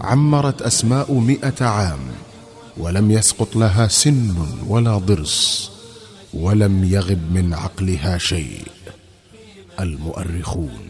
عمرت أسماء 100 عام ولم يسقط لها سن ولا ضرس، ولم يغب من عقلها شيء. المؤرخون.